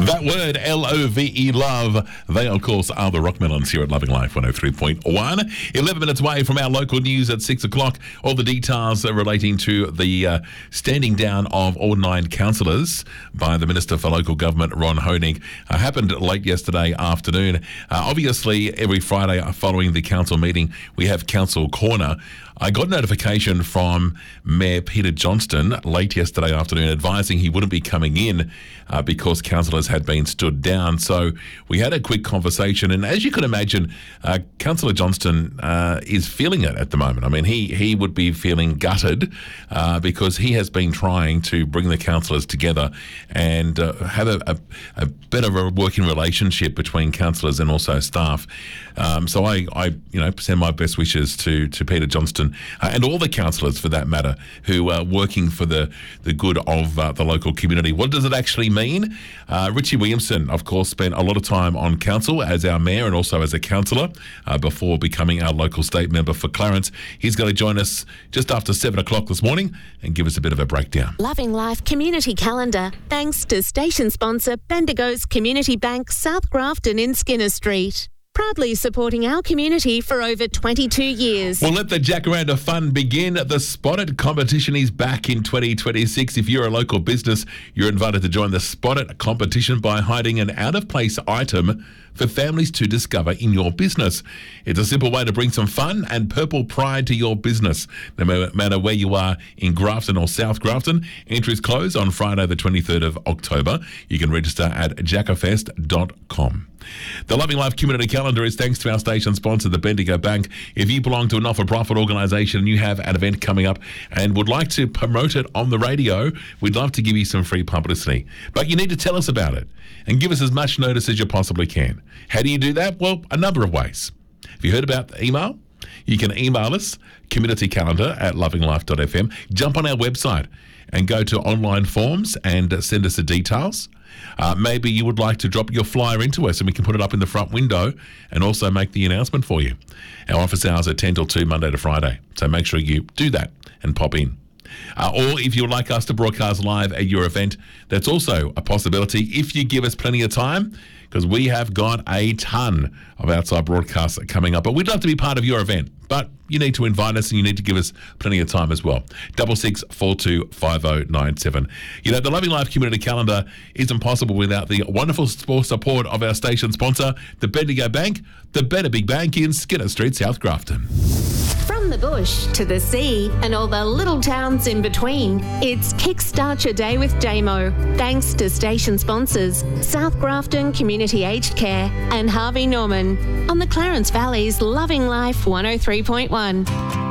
That word, L-O-V-E, love. They, of course, are the Rockmelons here at Loving Life 103.1. 11 minutes away from our local news at 6 o'clock. All the details relating to the standing down of all 9 councillors by the Minister for Local Government, Ron Honig, happened late yesterday afternoon. Obviously, every Friday following the council meeting, we have Council Corner. I got notification from Mayor Peter Johnston late yesterday afternoon advising he wouldn't be coming in because councillors had been stood down. So we had a quick conversation, and as you can imagine, Councillor Johnston is feeling it at the moment. I mean, he would be feeling gutted because he has been trying to bring the councillors together and have a better working relationship between councillors and also staff. So I send my best wishes to Peter Johnston and all the councillors, for that matter, who are working for the good of the local community. What does it actually mean? Richie Williamson, of course, spent a lot of time on council as our mayor and also as a councillor before becoming our local state member for Clarence. He's going to join us just after 7 o'clock this morning and give us a bit of a breakdown. Loving Life Community Calendar, thanks to station sponsor Bendigo's Community Bank, South Grafton in Skinner Street. Proudly supporting our community for over 22 years. Well, let the Jacaranda fun begin. The Spotted competition is back in 2026. If you're a local business, you're invited to join the Spotted competition by hiding an out-of-place item for families to discover in your business. It's a simple way to bring some fun and purple pride to your business. No matter where you are in Grafton or South Grafton, entries close on Friday the 23rd of October. You can register at jackerfest.com. The Loving Life Community Calendar is thanks to our station sponsor, the Bendigo Bank. If you belong to a not-for-profit organisation and you have an event coming up and would like to promote it on the radio, we'd love to give you some free publicity. But you need to tell us about it and give us as much notice as you possibly can. How do you do that? Well, a number of ways. Have you heard about the email? You can email us, communitycalendar@lovinglife.fm. Jump on our website and go to online forms and send us the details. Maybe you would like to drop your flyer into us and we can put it up in the front window and also make the announcement for you. Our office hours are 10 till 2 Monday to Friday, so make sure you do that and pop in. Or if you would like us to broadcast live at your event, that's also a possibility if you give us plenty of time, because we have got a ton of outside broadcasts coming up. But we'd love to be part of your event, but you need to invite us and you need to give us plenty of time as well. 66425097. You know, the Loving Life Community Calendar isn't possible without the wonderful support of our station sponsor, the Bendigo Bank, the Better Big Bank in Skinner Street, South Grafton. From the bush to the sea and all the little towns in between, it's Kickstart Your Day with JMO. Thanks to station sponsors South Grafton Community Aged Care and Harvey Norman on the Clarence Valley's Loving Life 103.1.